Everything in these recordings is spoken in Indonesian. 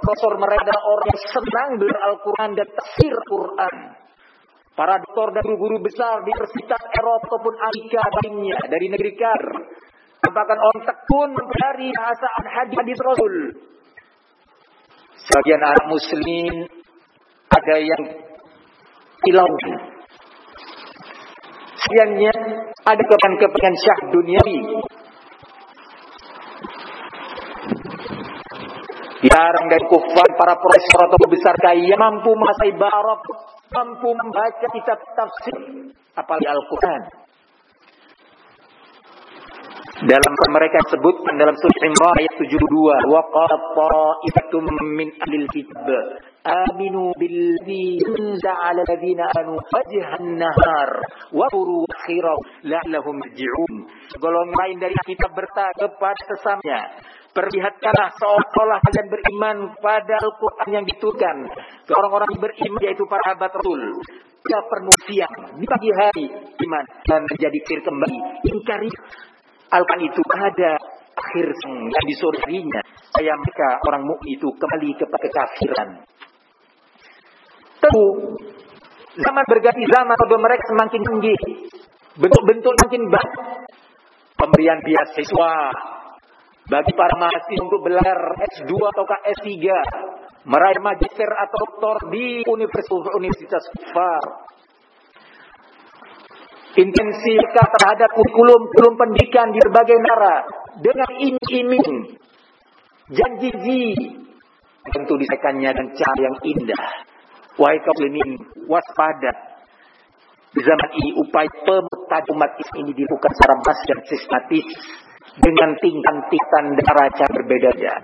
profesor mereka adalah orang yang senang belajar Al-Quran dan tafsir Quran. Para doktor dan guru-guru besar di universitas Eropa ataupun Amerika lainnya dari negeri kafir, bahkan orang tekun mempelajari bahasa hadis Rasul. Sebagian anak muslimin ada yang hilang. Sekiannya ada kepentingan syah duniawi. Jarang dari kufar para profesor atau besar kaya mampu menguasai Arab, mampu membaca kitab tafsir, apalagi Al-Quran. Dalam mereka sebutkan dalam surah Imran ayat 72, wa qala ta'ifatum min ahlil kitab aminu billadzi unzila 'ala alladziina aamanu wajhan nahar wa quru akhirahu la'allahum yarji'un. Golongan lain dari kitab berkata kepada sesamanya, perlihatkanlah seolah-olah kalian beriman pada Al-Quran yang diturunkan ke orang-orang yang beriman, yaitu para sahabat Rasul. Ya penuh siang di pagi hari iman dan menjadi kafir kembali, ingkari Al-Quran itu pada akhir yang disuruh dirinya, supaya mereka orang mukmin itu kembali kepada kekafiran. Tentu zaman berganti zaman, kedua mereka semakin tinggi, bentuk-bentuk makin banyak. Pemberian beasiswa bagi para mahasiswa untuk belajar S2 atau S3, meraih magister atau doktor di universitas kufar. Intensitas terhadap kurikulum pendidikan di berbagai negara dengan iming-iming, janji-janji, tentu disampaikannya dengan cara yang indah. Wahai kaum muslimin, waspada. Di zaman ini upaya pemutaan umat Islam ini dilakukan secara masif dan sistematis dengan tingkatan daraja berbeda.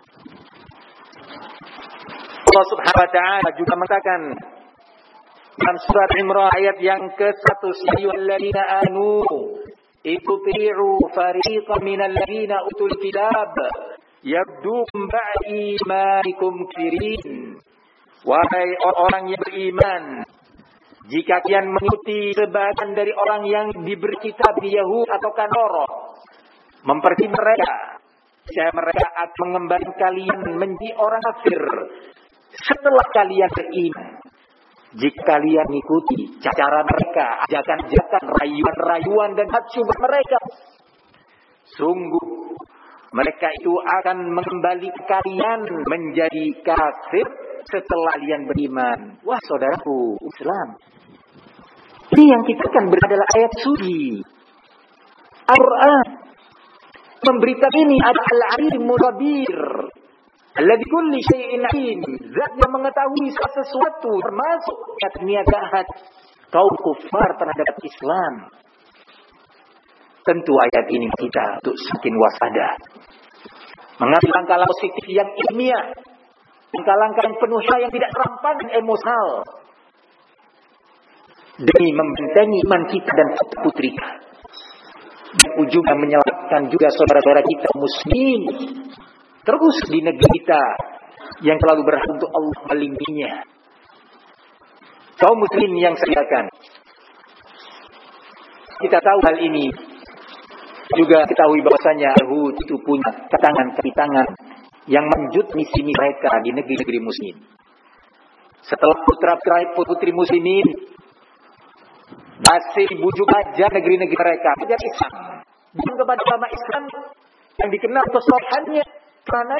Allah Subhanahu wa taala juga mengatakan dalam surat Imran ayat yang ke-1, ayyuhalladzina amanu itti'u fariqan minal ladzina utul kitab yabdukum ba'imanikum kafirin. Wahai orang yang beriman, jika kalian mengikuti sebagian dari orang yang diberi kitab di Yahud atau Nasara, mempercayai mereka akan mengembalikan kalian menjadi orang kafir setelah kalian beriman. Jika kalian mengikuti cara mereka, ajakan-ajakan, rayuan-rayuan dan syubhat mereka, sungguh mereka itu akan mengembalikan kalian menjadi kafir setelah kalian beriman. Wah saudaraku Islam, ini yang kita akan beradalah ayat suci Al-Quran. Memberitakan ini adalah al-alimul khabir alladzi kulli syai'in alim, zat yang mengetahui sesuatu termasuk niat kaum kufar terhadap Islam. Tentu ayat ini kita untuk semakin waspada, mengambil langkah positif yang ilmiah, langkah-langkah yang penuh yang tidak rampangan emosional, demi membentengi iman kita dan putri kita, dan ujungnya menyelamatkan juga saudara-saudara kita muslim terus di negeri kita yang selalu berhak untuk Allah melindunginya. Kaum muslim yang saya kita tahu hal ini, juga ketahui bahwasanya Yahud itu punya tangan yang menjut misi mereka di negeri-negeri muslim. Setelah putra-putri muslimin masih bujuk aja negeri-negeri mereka menjadi Islam, bukan kepada agama Islam yang dikenal kesalahannya karena,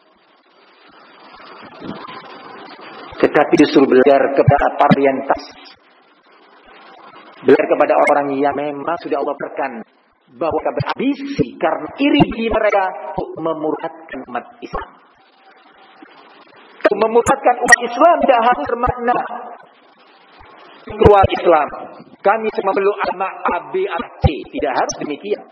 tetapi disuruh belajar kepada pariantas, belajar kepada orang yang memang sudah Allah berkan bahwa berambisi karena iri di mereka untuk memurtadkan umat Islam. Memurtadkan umat Islam tidak harus bermakna keluar Islam. Kami semua perlu A, B, A, C. Tidak harus demikian.